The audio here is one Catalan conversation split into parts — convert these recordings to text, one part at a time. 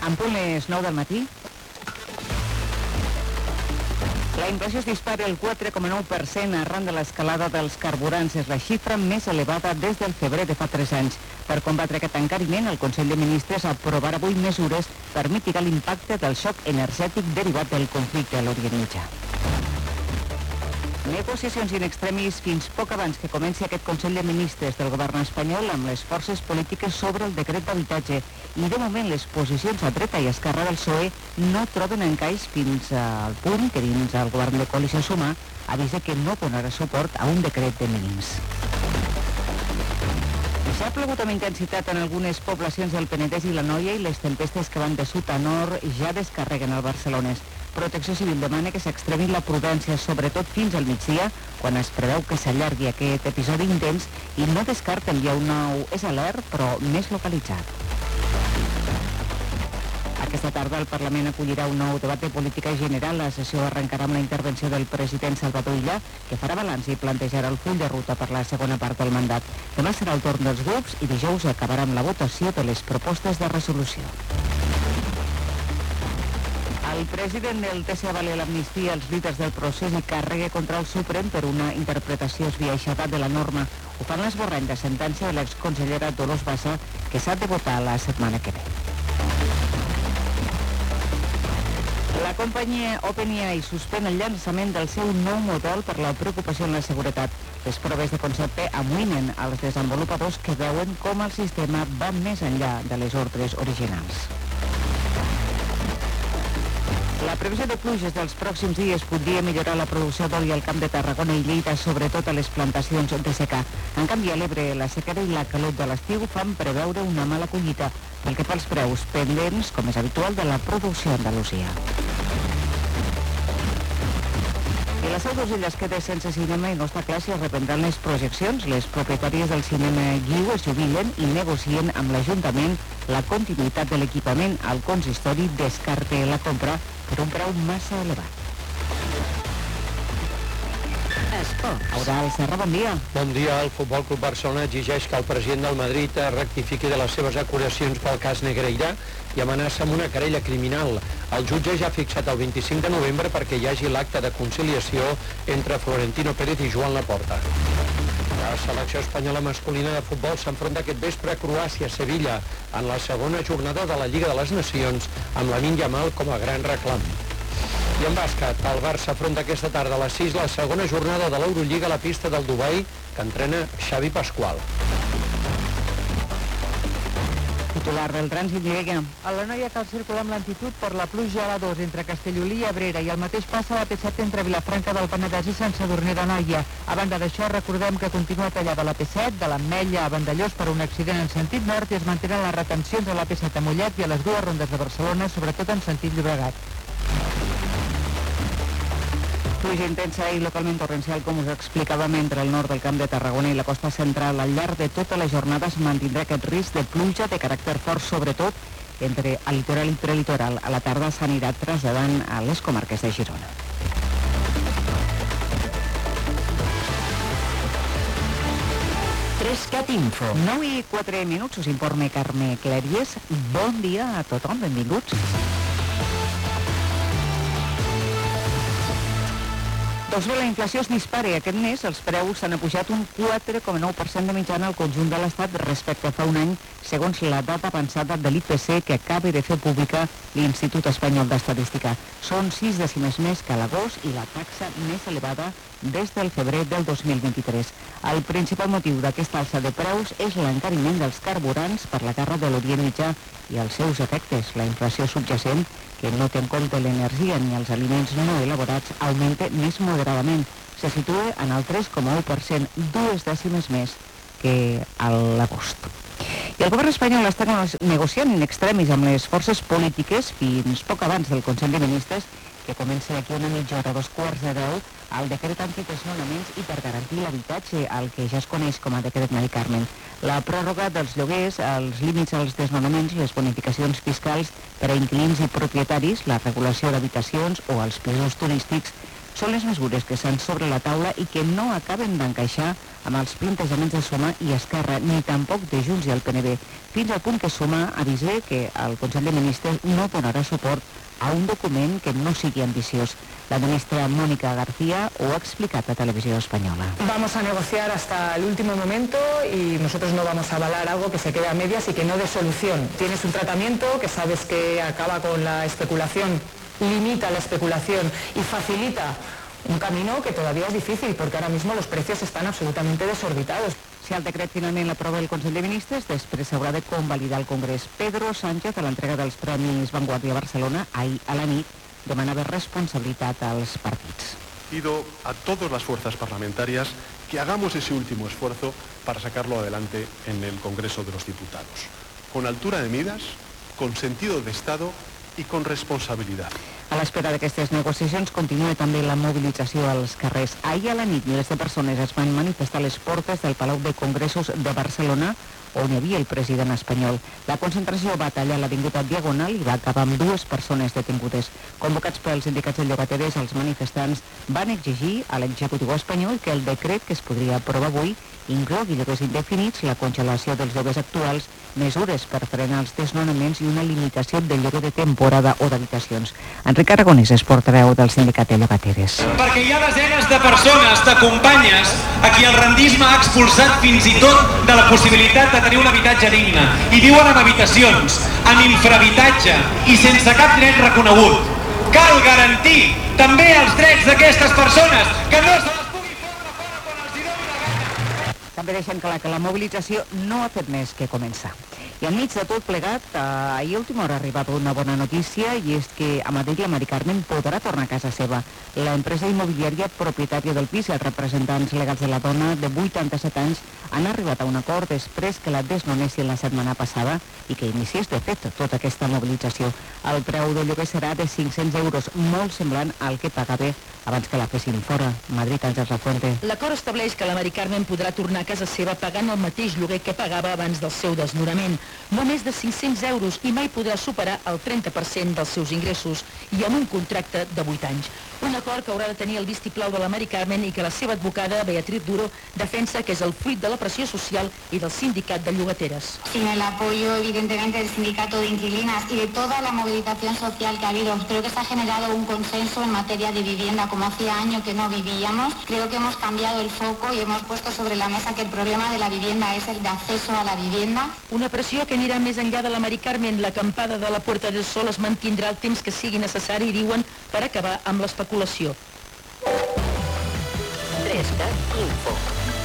En punt les 9 del matí. La inflació es dispara el 4,9% arran de l'escalada dels carburants. És la xifra més elevada des del febrer de fa 3 anys. Per combatre aquest encariment, el Consell de Ministres aprovarà avui mesures per mitigar l'impacte del xoc energètic derivat del conflicte a l'Orient Mitjà. Negociacions in extremis fins poc abans que comenci aquest Consell de Ministres del govern espanyol amb les forces polítiques sobre el decret d'habitatge. I de moment les posicions a dreta i esquerra del PSOE no troben encaix fins al punt que dins el govern de coalició Sumar avisa que no donarà suport a un decret de mínims. Ja ha plogut amb intensitat en algunes poblacions del Penedès i l'Anoia i les tempestes que van de sud a nord ja descarreguen al Barcelonès. Protecció Civil demana que s'extremi la prudència, sobretot fins al migdia, quan es preveu que s'allargui aquest episodi intens i no descarta enviar un nou alert, però més localitzat. Aquesta tarda el Parlament acollirà un nou debat de política general. La sessió arrencarà amb la intervenció del president Salvador Illa, que farà balanç i plantejarà el full de ruta per la segona part del mandat. Demà serà el torn dels grups i dijous acabarà amb la votació de les propostes de resolució. El president del TC avala l'amnistia als líders del procés i carrega contra el Suprem per una interpretació esbiaixada de la norma. Ho fan l'esborrany de sentència de l'exconsellera Dolors Bassa, que s'ha de votar la setmana que ve. La companyia OpenAI suspèn el llançament del seu nou model per la preocupació en la seguretat. Les proves de concepte amoïnen als desenvolupadors que veuen com el sistema va més enllà de les ordres originals. La previsió de pluges dels pròxims dies podria millorar la producció d'oli al Camp de Tarragona i Lleida, sobretot a les plantacions de secà. En canvi, a l'Ebre, la sequera i la calor de l'estiu fan preveure una mala collita, pel que fa als preus pendents, com és habitual, de la producció a Andalusia. I la Seu d'Urgell es queda sense cinema i no està clar si es reprendran les projeccions. Les propietàries del cinema Guiu es jubilen i negocien amb l'Ajuntament la continuïtat de l'equipament. El consistori descarta la compra per un preu massa elevat. Eudald Serra, bon dia. Bon dia. El Futbol Club Barcelona exigeix que el president del Madrid rectifiqui de les seves acusacions pel cas Negreira i amenaça amb una querella criminal. El jutge ja ha fixat el 25 de novembre perquè hi hagi l'acte de conciliació entre Florentino Pérez i Joan Laporta. La selecció espanyola masculina de futbol s'enfronta aquest vespre a Croàcia-Sevilla en la segona jornada de la Lliga de les Nacions amb Lamine Yamal com a gran reclam. I en bàsquet, el Barça afronta aquesta tarda a les 6 la segona jornada de l'Eurolliga a la pista del Dubai que entrena Xavi Pasqual. Titular del trànsit, Mireia. A l'Anoia cal circular amb lentitud per la pluja a la 2 entre Castellolí i Abrera i el mateix passa a la P7 entre Vilafranca del Penedès i Sant Sadurní d'Anoia. A banda d'això, recordem que continua tallada la P7 de l'Ametlla a Vandellós per un accident en sentit nord i es mantenen les retencions a la P7 a Mollet i a les dues rondes de Barcelona, sobretot en sentit Llobregat. Pluja intensa i localment torrencial, com us explicàvem, entre el nord del Camp de Tarragona i la costa central. Al llarg de tota la jornada es mantindrà aquest risc de pluja de caràcter fort, sobretot entre el litoral i prelitoral. A la tarda s'anirà traslladant a les comarques de Girona. Frescat Info. 9:04, us informa Carme Clèries. Bon dia a tothom, benvinguts. Doncs bé, la inflació es dispara i aquest mes els preus s'han apujat un 4,9% de mitjana al conjunt de l'Estat respecte a fa un any, segons la data avançada de l'IPC que acaba de fer pública l'Institut Espanyol d'Estadística. Són 6 dècimes més que a l'agost i la taxa més elevada des del febrer del 2023. El principal motiu d'aquesta alça de preus és l'encariment dels carburants per la guerra de l'Orient Mitjà i els seus efectes. La inflació subjacent, que no té en compte l'energia ni els aliments no elaborats, augmenta més moderadament. Se situa en el 3,1%, 2 dècimes més que a l'agost. I el govern espanyol està negociant in extremis amb les forces polítiques fins poc abans del Consell de Ministres, que comença d'aquí una mitja hora, 9:45, el decret antidesnonaments i per garantir l'habitatge, el que ja es coneix com a decret Mari Carmen. La pròrroga dels lloguers, els límits als desnonaments, les bonificacions fiscals per a inquilins i propietaris, la regulació d'habitacions o els pisos turístics Són les mesures que estan sobre la taula i que no acaben d'encaixar amb els plantejaments de Suma i Esquerra, ni tampoc de Junts i el PNB, fins al punt que Suma avisa que el Consell de Ministres no donarà suport a un document que no sigui ambiciós. La ministra Mónica García ho ha explicat a Televisió Espanyola. Vamos a negociar hasta el último momento y nosotros no vamos a avalar algo que se quede a medias y que no dé solución. Tienes un tratamiento que sabes que acaba con la especulación, limita la especulación y facilita un camino que todavía es difícil porque ahora mismo los precios están absolutamente desorbitados. Si el decret finalment l'aprova el Consell de Ministres, després s'haurà de convalidar el Congrés. Pedro Sánchez, a l'entrega dels Premis Vanguardia Barcelona, ahir a la nit, demanava responsabilitat als partits. Pido a todas las fuerzas parlamentarias que hagamos ese último esfuerzo para sacarlo adelante en el Congreso de los Diputados, con altura de miras, con sentido de Estado y con responsabilidad. A l'espera d'aquestes negociacions continua també la mobilització als carrers. Ahir a la nit milers de persones es van manifestar a les portes del Palau de Congressos de Barcelona, on hi havia el president espanyol. La concentració va tallar l'avinguda Diagonal i va acabar amb 2 persones detingudes. Convocats pels sindicats de llogateres, els manifestants van exigir a l'executiu espanyol que el decret que es podria aprovar avui inclogui lloguers indefinits, la congelació dels lloguers actuals, mesures per frenar els desnonaments i una limitació del lloguer de temporada o d'habitacions. Enric Aragonès és portaveu del sindicat de llogateres. Perquè hi ha desenes de persones, de companyes, a qui el rendisme ha expulsat fins i tot de la possibilitat de tenir un habitatge digne. I viuen en habitacions, en infrahabitatge i sense cap dret reconegut. Cal garantir també els drets d'aquestes persones, que no se les pugui fotre fora quan els hi doni la gana. També deixen clar que la mobilització no ha fet més que començar. I enmig de tot plegat, ahir a última hora ha arribat una bona notícia i és que a Madrid la Mari Carmen podrà tornar a casa seva. L'empresa immobiliària propietària del pis i els representants legals de la dona de 87 anys han arribat a un acord després que la desnonessin la setmana passada i que iniciés de fet tota aquesta mobilització. El preu del lloguer serà de 500 euros, molt semblant al que pagava abans que la fessin fora. Madrid, Àngels Lafuente. L'acord estableix que la Mari Carmen podrà tornar a casa seva pagant el mateix lloguer que pagava abans del seu desnonament. No més de 500 euros i mai podrà superar el 30% dels seus ingressos i amb un contracte de 8 anys. Un acord que haurà de tenir el vistiplau de la Mari Carmen i que la seva advocada, Beatriz Duro, defensa que és el fruit de la pressió social i del sindicat de llogateres. Sin el apoyo, evidentemente, del sindicato de inquilinas y de toda la movilización social que ha habido, creo que se ha generado un consenso en materia de vivienda, como hacía años que no vivíamos. Creo que hemos cambiado el foco y hemos puesto sobre la mesa que el problema de la vivienda es el de acceso a la vivienda. Una pressió que anirà més enllà de la Mari Carmen. L'acampada de la Puerta del Sol es mantindrà el temps que sigui necessari, diuen, per acabar amb l'especulació. 3CAT Info.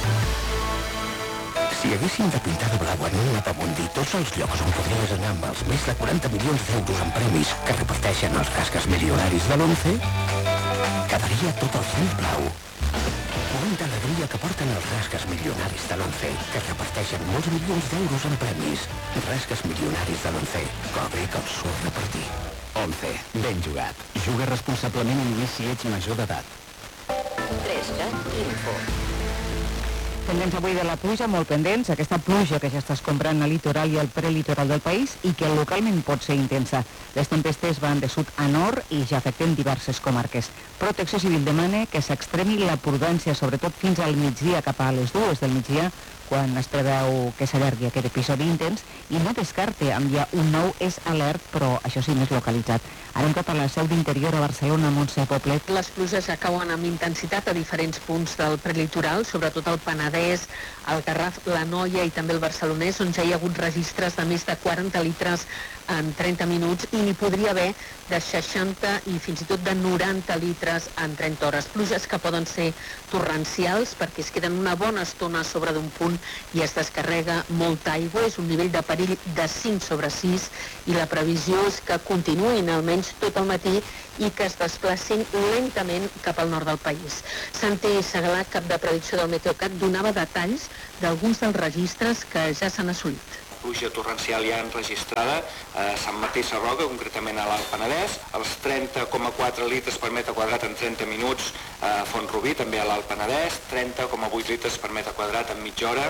Si haguéssim de pintar de blau en un mapamundi tots els llocs on podries anar amb els més de 40 milions d'euros en premis que reparteixen els rasques milionaris de l'11, quedaria tot el cel blau. Quanta alegria que porten els rasques milionaris de l'11, que reparteixen molts milions d'euros en premis. Rasques milionaris de l'11, cobri que els surt repartir. 11. Ben jugat. Juga responsablement i només si ets major d'edat. 3CAT Info. Pendents avui de la pluja, molt pendents, aquesta pluja que ja està escombrant al litoral i al prelitoral del país i que localment pot ser intensa. Les tempestes van de sud a nord i ja afecten diverses comarques. Protecció Civil demana que s'extremi la prudència, sobretot fins al migdia, cap a les 2 del migdia, quan es preveu que s'allargui aquest episodi intens, i no descarte enviar un nou alert, però això sí, més localitzat. Anem cap a la seu d'Interior a Barcelona, Montse Poblet. Les pluges ja cauen amb intensitat a diferents punts del prelitoral, sobretot el Penedès, el Garraf, la Noia i també el Barcelonès, on ja hi ha hagut registres de més de 40 litres en 30 minuts i n'hi podria haver de 60 i fins i tot de 90 litres en 30 hores. Pluges que poden ser torrencials perquè es queden una bona estona sobre d'un punt i es descarrega molta aigua. És un nivell de perill de 5/6 i la previsió és que continuïn almenys tot el matí i que es desplacin lentament cap al nord del país. Santi Segalà, cap de predicció del Meteocat, donava detalls d'alguns dels registres que ja s'han assolit. Pluja torrencial ja enregistrada a Sant Martí Sarroca, concretament a l'Alt Penedès, els 30,4 litres per metre quadrat en 30 minuts a Font-rubí, també a l'Alt Penedès, 30,8 litres per metre quadrat en mitja hora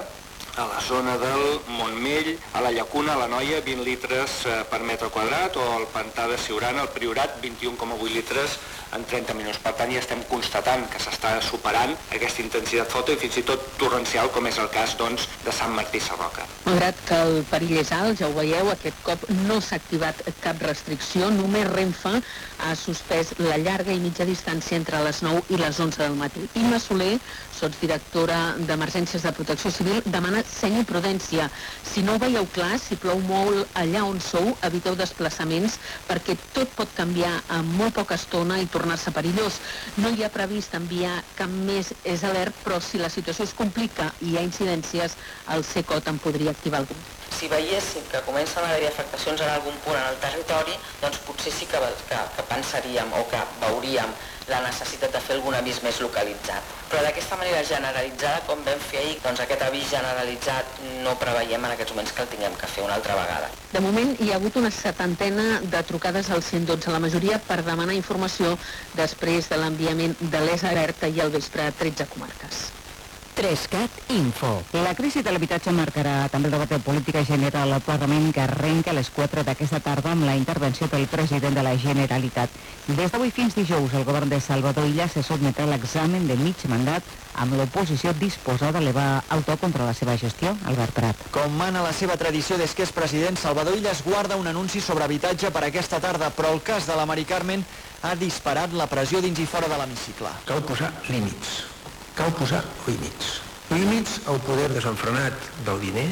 a la zona del Montmell, a la Llacuna, a la Noia, 20 litres per metre quadrat, o al Pantà de Siurana, al Priorat, 21,8 litres en 30 minuts. Per tant, ja estem constatant que s'està superant aquesta intensitat foto i fins i tot torrencial, com és el cas, doncs, de Sant Martí Sarroca. Malgrat que el perill és alt, ja ho veieu, aquest cop no s'ha activat cap restricció, només Renfe ha suspès la llarga i mitja distància entre les 9 i les 11 del matí. Imma Soler, sotsdirectora d'Emergències de Protecció Civil, demana seny i prudència. Si no ho veieu clar, si plou molt allà on sou, eviteu desplaçaments perquè tot pot canviar en molt poca estona i tornar-se perillós. No hi ha previst enviar cap més alert, però si la situació es complica i hi ha incidències, el CECOT en podria activar algun. Si veiéssim que comencen a haver afectacions en algun punt en el territori, doncs potser sí que pensaríem o que veuríem la necessitat de fer algun avís més localitzat. Però d'aquesta manera generalitzada, com vam fer ahir, doncs aquest avís generalitzat no preveiem en aquests moments que el tinguem que fer una altra vegada. De moment hi ha hagut una 70 de trucades al 112, la majoria per demanar informació després de l'enviament de l'alerta i al vespre a 13 comarques. 3CAT Info. La crisi de l'habitatge marcarà també el debat de política general al Parlament, que arrenca a les 4 d'aquesta tarda amb la intervenció del president de la Generalitat. Des d'avui fins dijous, el govern de Salvador Illa se sotmetrà a l'examen de mig mandat amb l'oposició disposada a elevar autor contra la seva gestió. Albert Prat. Com mana la seva tradició des que és president, Salvador Illa es guarda un anunci sobre habitatge per aquesta tarda, però el cas de la Mari Carmen ha disparat la pressió dins i fora de l'hemicicle. Cal posar límits. Cal posar límits. Límits al poder desenfrenat del diner,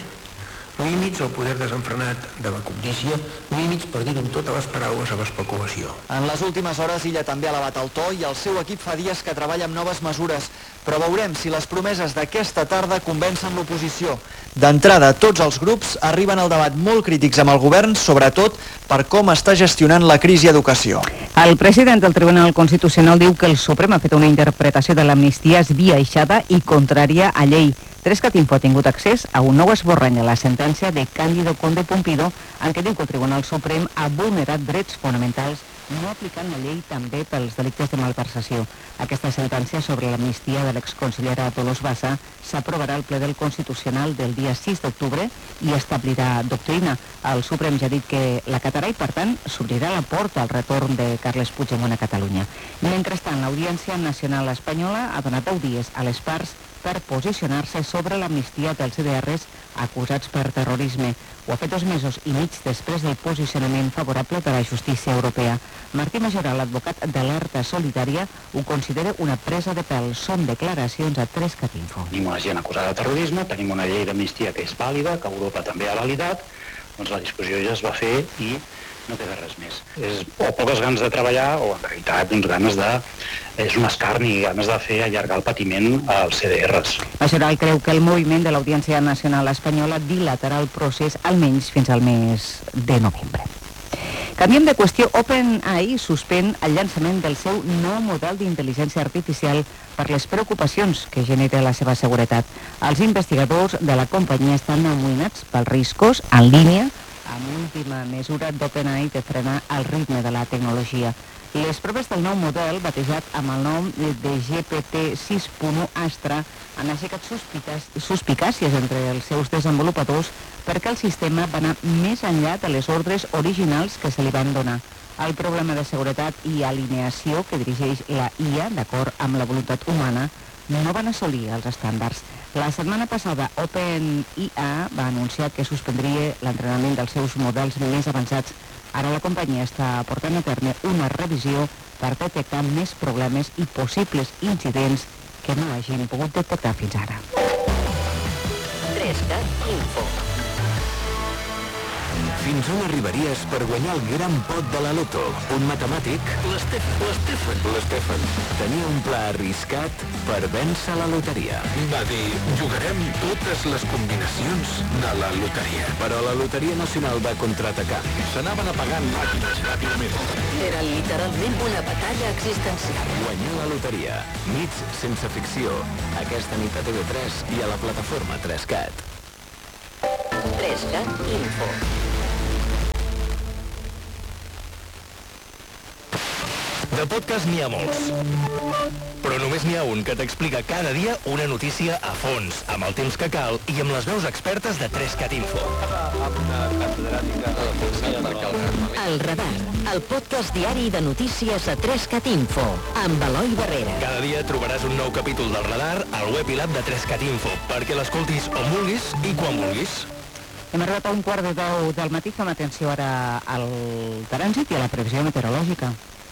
límits al poder desenfrenat de la cobdícia, límits, per dir-ho amb totes les paraules, a l'especulació. En les últimes hores, Illa també ha elevat el to i el seu equip fa dies que treballa amb noves mesures, però veurem si les promeses d'aquesta tarda convencen l'oposició. D'entrada, tots els grups arriben al debat molt crítics amb el govern, sobretot per com està gestionant la crisi a educació. El president del Tribunal Constitucional diu que el Suprem ha fet una interpretació de l'amnistia esbiaixada i contrària a llei. 3CAT Info ha tingut accés a un nou esborrany a la sentència de Cándido Conde Pumpido, en què diu que el Tribunal Suprem ha vulnerat drets fonamentals no aplicant la llei també pels delictes de malversació. Aquesta sentència sobre l'amnistia de l'exconsellera Dolors Bassa s'aprovarà al ple del Constitucional del dia 6 d'octubre i establirà doctrina. El Suprem ja ha dit que l'acatarà i, per tant, s'obrirà la porta al retorn de Carles Puigdemont a Catalunya. Mentrestant, l'Audiència Nacional Espanyola ha donat 10 dies a les parts per posicionar-se sobre l'amnistia dels CDRs acusats per terrorisme. Ho ha fet 2 mesos i mig després del posicionament favorable de la justícia europea. Martí Majoral, advocat d'Alerta Solidària, ho considera una presa de pèl. Són declaracions a 3CAT Info. Tenim una gent acusada de terrorisme, tenim una llei d'amnistia que és vàlida, que Europa també ha validat, doncs la discussió ja es va fer i no queda res més. És o poques ganes de treballar o en realitat doncs, ganes de... és un escarni, ganes de fer allargar el patiment als CDRs. Majoral creu que el moviment de l'Audiència Nacional Espanyola dilatarà el procés almenys fins al mes de novembre. Canviem de qüestió. OpenAI suspèn el llançament del seu nou model d'intel·ligència artificial per les preocupacions que genera la seva seguretat. Els investigadors de la companyia estan amoïnats pels riscos en línia amb l'última mesura d'OpenAI de frenar el ritme de la tecnologia. Les proves del nou model, batejat amb el nom de GPT 6.1 Astra, han aixecat suspicàcies entre els seus desenvolupadors perquè el sistema va anar més enllà de les ordres originals que se li van donar. El problema de seguretat i alineació que dirigeix la IA, d'acord amb la voluntat humana, no van assolir els estàndards. La setmana passada, OpenIA va anunciar que suspendria l'entrenament dels seus models més avançats. Ara la companyia està portant a terme una revisió per detectar més problemes i possibles incidents que no hagin pogut detectar fins ara. 3CAT Info. Fins on arribaries per guanyar el gran pot de la loto? Un matemàtic? L'Stefan. Tenia un pla arriscat per vèncer la loteria. Va dir, jugarem totes les combinacions de la loteria. Però la Loteria Nacional va contraatacar. S'anaven apagant màquines ràpidament. Era literalment una batalla existencial. Guanyar la loteria. Nits sense ficció. Aquesta nit a TV3 i a la plataforma 3CAT. 3CAT Info. De podcast n'hi ha molts, però només n'hi ha un que t'explica cada dia una notícia a fons, amb el temps que cal i amb les veus expertes de 3cat Info. El Radar, el podcast diari de notícies a 3cat Info, amb Eloi Barrera. Cada dia trobaràs un nou capítol del Radar al web i l'app de 3cat Info, perquè l'escoltis on vulguis i quan vulguis. Hem arribat a 1:15 del matí, fem atenció ara al trànsit i a la previsió meteorològica.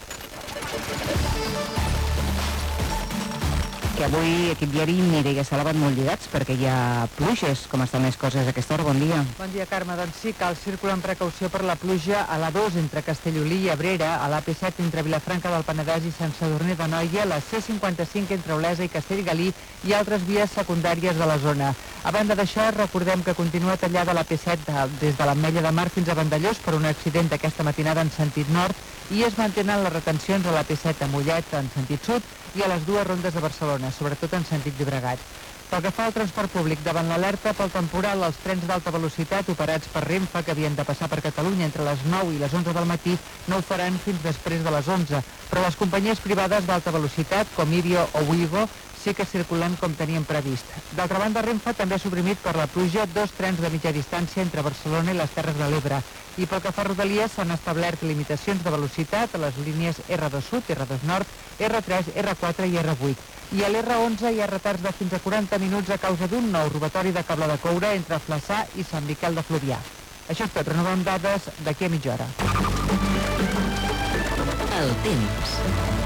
Que avui equip diari Mireia Sala van molt lligats perquè hi ha pluges. Com estan les coses a aquesta hora? Bon dia. Bon dia, Carme. Doncs sí, cal circular amb precaució per la pluja a l'A2 entre Castellolí i Abrera, a l'AP7 entre Vilafranca del Penedès i Sant Sadurní d'Anoia, la C55 entre Olesa i Castellgalí i altres vies secundàries de la zona. A banda d'això, recordem que continua tallada l'AP7 des de l'Ametlla de Mar fins a Vandellós per un accident d'aquesta matinada en sentit nord i es mantenen les retencions a l'AP7 a Mollet en sentit sud i a les dues rondes de Barcelona, sobretot en sentit Llobregat. Pel que fa al transport públic, davant l'alerta pel temporal, els trens d'alta velocitat operats per Renfe que havien de passar per Catalunya entre les 9 i les 11 del matí no ho faran fins després de les 11, però les companyies privades d'alta velocitat, com Irio o Wigo, sí que circulen com teníem previst. D'altra banda, Renfe també ha suprimit per la pluja 2 trens de mitja distància entre Barcelona i les Terres de l'Ebre. I pel que fa a Rodalies, s'han establert limitacions de velocitat a les línies R2 Sud, R2 Nord, R3, R4 i R8. I a l'R11 hi ha retards de fins a 40 minuts a causa d'un nou robatori de cable de coure entre Flaçà i Sant Miquel de Fluvià. Això és tot, renovem dades d'aquí a mitja hora. El temps.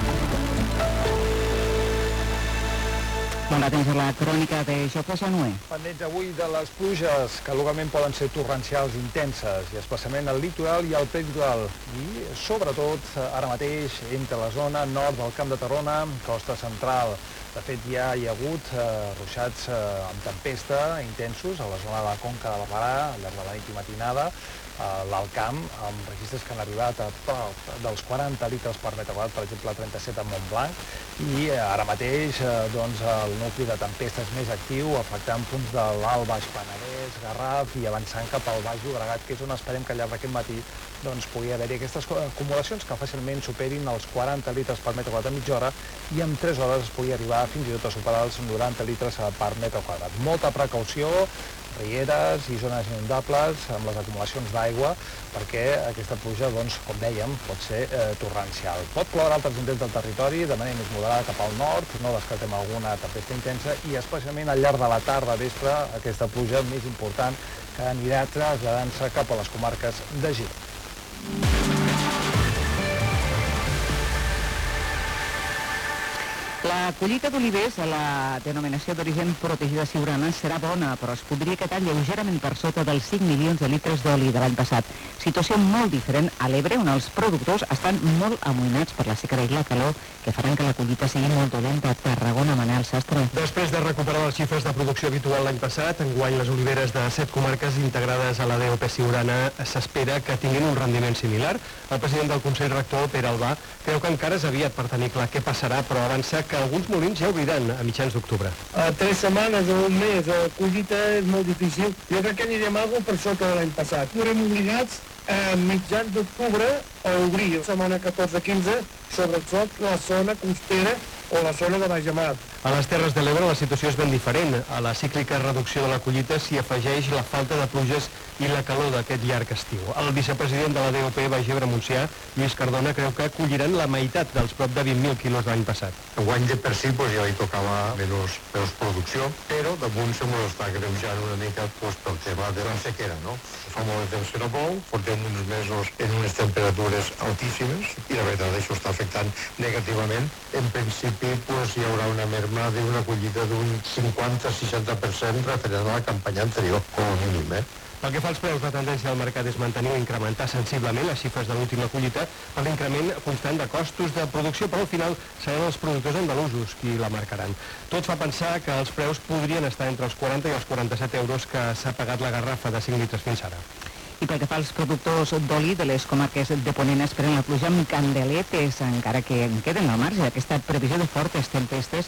Bon temps a la crònica de Jofre Sanué. Pendents avui de les pluges, que localment poden ser torrencials intenses, i especialment al litoral i al prelitoral. I sobretot ara mateix entre la zona nord del Camp de Tarragona, costa central. De fet, ja hi ha hagut ruixats amb tempesta intensos a la zona de la Conca de Barberà, al llarg de la nit i matinada, l'Alt Camp, amb registres que han arribat a prop dels 40 litres per metre quadrat, per exemple, 37 a Montblanc, i ara mateix el nucli de tempesta és més actiu, afectant punts de l'Alt Baix Penedès, Garraf i avançant cap al Baix Llobregat, que és on esperem que al llarg d'aquest matí pugui haver-hi aquestes acumulacions que fàcilment superin els 40 litres per metre quadrat a mitja hora i en 3 hores es pugui arribar fins i tot a superar els 90 litres per metre quadrat. Molta precaució, rieres i zones inundables amb les acumulacions d'aigua, perquè aquesta pluja, com dèiem, pot ser torrencial. Pot ploure altres indrets del territori de manera més moderada cap al nord, no descartem alguna tempesta intensa, i especialment al llarg de la tarda, vespre, aquesta pluja més important que anirà traslladant-se cap a les comarques de Girona. La collita d'olivers a la denominació d'origen protegida siurana serà bona, però es podria quedar lleugerament per sota dels 5 milions de litres d'oli de l'any passat. Situació molt diferent a l'Ebre, on els productors estan molt amoïnats per la sequera i la calor, que faran que la collita sigui molt dolenta. Tarragona, Manel Sastre. Després de recuperar les xifres de producció habitual l'any passat, enguany les oliveres de 7 comarques integrades a la DOP siurana s'espera que tinguin un rendiment similar. El president del Consell Rector, Pere Albà, creu que encara és aviat per tenir clar què passarà, però avança que alguns molins ja obriran a mitjans d'octubre. A 3 setmanes o un mes, la collita és molt difícil. Jo crec que anirem alguna per sota de l'any passat. Estarem obligats a mitjans d'octubre a obrir, setmana 14-15, sobretot la zona costera o la zona de Baix de Mar. A les Terres de l'Ebre la situació és ben diferent. A la cíclica reducció de la collita s'hi afegeix la falta de pluges i la calor d'aquest llarg estiu. El vicepresident de la DOP, Baix Ebre Montsià, Lluís Cardona, creu que colliran la meitat dels prop de 20.000 quilos l'any passat. Enguany de per si ja hi tocava menys producció, però damunt se mos està greujant una mica pel tema de la sequera, no? Fa molt de temps que no plou, portem uns mesos en unes temperatures altíssimes i la veritat això està afectant negativament. En principi hi haurà una merma d'una collita d'un 50-60% referent a la campanya anterior, com a mínim. Pel que fa als preus, la tendència del mercat és mantenir o incrementar sensiblement les xifres de l'última collita per l'increment constant de costos de producció, però al final seran els productors andalusos qui la marcaran. Tot fa pensar que els preus podrien estar entre els 40 i els 47 euros que s'ha pagat la garrafa de 5 litres fins ara. I pel que fa als productors d'oli de les comarques de Ponent esperen la pluja amb candeletes, encara que en queden al marge d'aquesta previsió de fortes tempestes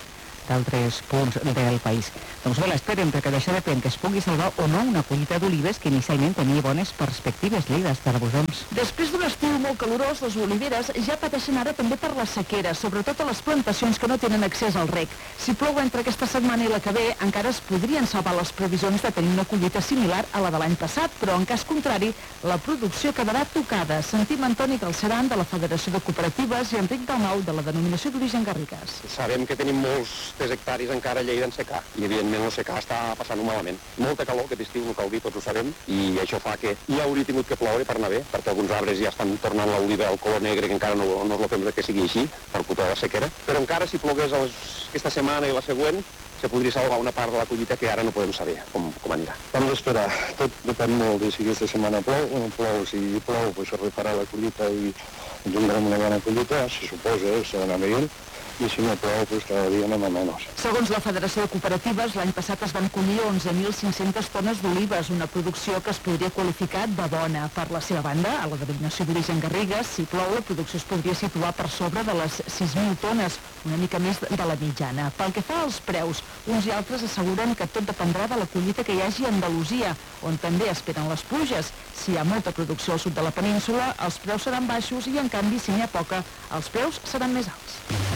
d'altres punts del país. Doncs bé, l'esperen, perquè d'això depèn que es pugui salvar o no una collita d'olives que inicialment tenia bones perspectives. Lleida, Esther Busons. Després d'un estiu molt calorós, les oliveres ja pateixen ara també per la sequera, sobretot a les plantacions que no tenen accés al reg. Si plou entre aquesta setmana i la que ve, encara es podrien salvar les previsions de tenir una collita similar a la de l'any passat, però en cas contrari, la producció quedarà tocada. Sentim Antoni Galceran, de la Federació de Cooperatives, i Enric Dalmau, de la denominació d'origen Garrigues. Sabem que tenim molts hectares encara a Lleida en secà, i evidentment el secà està passant-ho malament. Molta calor, aquest estiu no cal dir, tots ho sabem, i això fa que ja hauria tingut que ploure per anar bé, perquè alguns arbres ja estan tornant l'oliva al color negre, que encara no és el temps que sigui així, per culpa de la sequera. Però encara si plogués aquesta setmana i la següent, se podria salvar una part de la collita que ara no podem saber com anirà. Hem d'esperar, tot depèn molt de si aquesta setmana plou o no plou. Si plou, pues, se refarà la collita i tindrem una bona collita, se suposa, serà anar bé. I si no plou, pues, cada dia anem a menys. Segons la Federació de Cooperatives, l'any passat es van collir 11.500 tones d'olives, una producció que es podria qualificar de bona. Per la seva banda, a la denominació d'origen Garrigues, si plou, la producció es podria situar per sobre de les 6.000 tones, una mica més de la mitjana. Pel que fa als preus, uns i altres asseguren que tot dependrà de la collita que hi hagi a Andalusia, on també esperen les pluges. Si hi ha molta producció al sud de la península, els preus seran baixos i, en canvi, si n'hi ha poca, els preus seran més alts.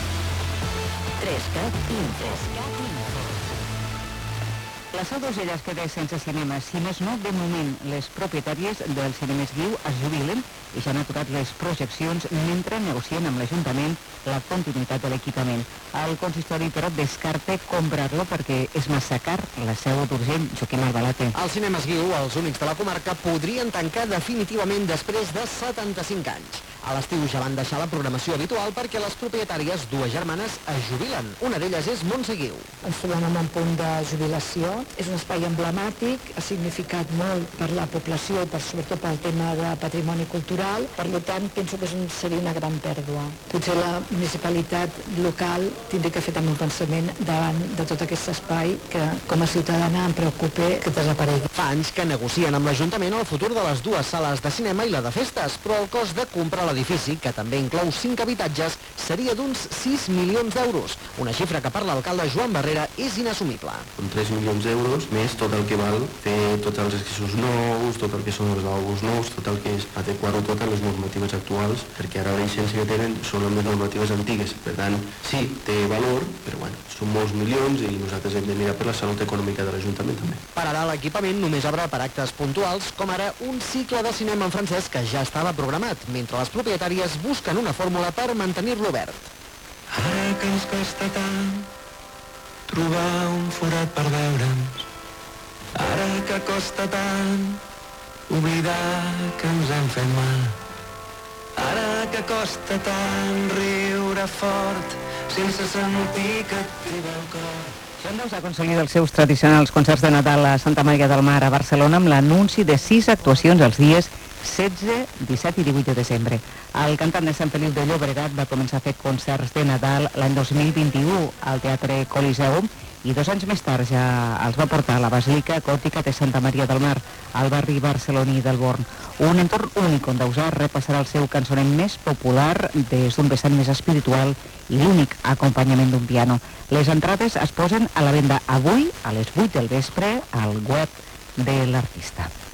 3CAT Info. La Seu d'Urgell es queda sense cinema. Si més no, de moment, les propietàries dels cinemes Guiu es jubilen i ja han aturat les projeccions mentre negocien amb l'Ajuntament la continuïtat de l'equipament. El consistori, però, descarta comprar-lo perquè és massa car. La Seu d'Urgell, Joaquim Albalate. Els cinemes Guiu, els únics de la comarca, podrien tancar definitivament després de 75 anys. A l'estiu ja van deixar la programació habitual perquè les propietàries, dues germanes, es jubilen. Una d'elles és Montse Guiu. Ens trobem en un punt de jubilació. És un espai emblemàtic, ha significat molt per la població i sobretot pel tema de patrimoni cultural. Per tant, penso que seria una gran pèrdua. Potser la municipalitat local tindria que fer també un pensament davant de tot aquest espai que com a ciutadana em preocupa que desaparegui. Fa anys que negocien amb l'Ajuntament el futur de les dues sales de cinema i la de festes, però el cost de comprar l'edifici, que també inclou 5 habitatges, seria d'uns 6 milions d'euros, una xifra que per l'alcalde Joan Barrera és inassumible. Amb 3 milions d'euros, més tot el que val fer tots els accessos nous, tot el que són els lavabos nous, tot el que és adequar-ho tot a les normatives actuals, perquè ara la llicència que tenen són les normatives antigues. Per tant, sí, té valor, però bueno, són molts milions i nosaltres hem de mirar per la salut econòmica de l'Ajuntament també. Per ara l'equipament només obre per actes puntuals, com ara un cicle de cinema en francès que ja estava programat, mentre les propietàries busquen una fórmula per mantenir-lo obert. Ara que ens costa tant trobar un forat per veure'ns, ara que costa tant oblidar que ens hem fet mal, ara que costa tant riure fort sense sentir que et triva el cor. Xandaus ha aconseguit els seus tradicionals concerts de Nadal a Santa Maria del Mar a Barcelona amb l'anunci de 6 actuacions els dies 16, 17 i 18 de desembre. El cantant de Sant Feliu de Llobregat va començar a fer concerts de Nadal l'any 2021 al Teatre Coliseum i 2 anys més tard ja els va portar a la Basílica Gòtica de Santa Maria del Mar, al barri barceloní del Born. Un entorn únic on Dausà repassarà el seu cançoner més popular des d'un vessant més espiritual i l'únic acompanyament d'un piano. Les entrades es posen a la venda avui a les 8 del vespre al web de l'artista.